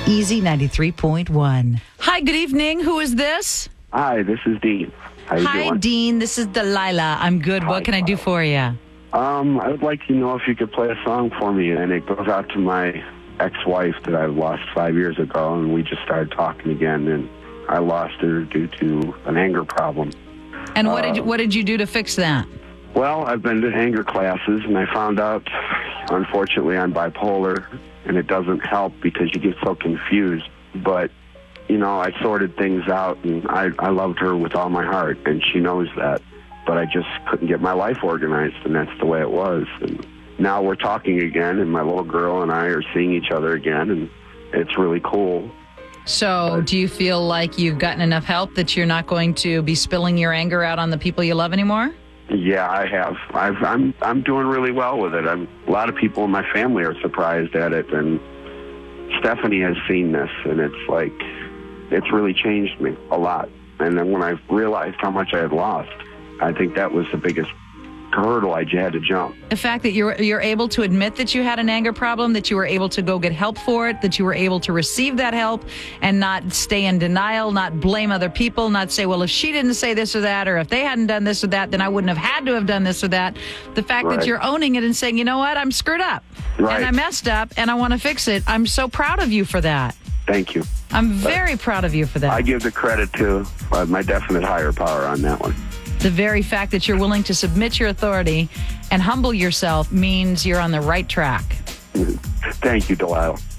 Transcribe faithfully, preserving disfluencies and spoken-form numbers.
Easy ninety-three point one. Hi, good evening. Who is this? Hi, this is Dean. How you Hi, doing? Dean. This is Delilah. I'm good. Hi. What can I do for you? Um, I would like to know if you could play a song for me, and it goes out to my ex-wife that I lost five years ago, and we just started talking again, and I lost her due to an anger problem. And what Uh, did what did you do to fix that? Well, I've been to anger classes, and I found out, unfortunately, I'm bipolar, and it doesn't help because you get so confused. But, you know, I sorted things out, and I, I loved her with all my heart, and she knows that. But I just couldn't get my life organized, and that's the way it was. And now we're talking again, and my little girl and I are seeing each other again, and it's really cool. So, do you feel like you've gotten enough help that you're not going to be spilling your anger out on the people you love anymore? Yeah, I have. I've, I'm I'm doing really well with it. I'm, a lot of people in my family are surprised at it, and Stephanie has seen this, and it's like it's really changed me a lot. And then when I realized how much I had lost, I think that was the biggest hurdle I had to jump. The fact that you're you're able to admit that you had an anger problem, that you were able to go get help for it, that you were able to receive that help and not stay in denial, not blame other people, not say, well, if she didn't say this or that, or if they hadn't done this or that, then I wouldn't have had to have done this or that. The fact Right. that you're owning it and saying, you know what, I'm screwed up Right. and I messed up and I want to fix it. I'm so proud of you for that. Thank you. I'm very proud of you for that. I give the credit to uh, my definite higher power on that one. The very fact that you're willing to submit your authority and humble yourself means you're on the right track. Thank you, Delilah.